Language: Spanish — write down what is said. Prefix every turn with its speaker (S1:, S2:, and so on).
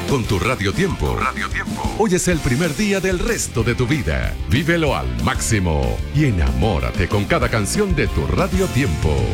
S1: Con tu Radio Tiempo. Hoy es el primer día del resto de tu vida. Vívelo al máximo y enamórate con cada canción de tu Radio Tiempo.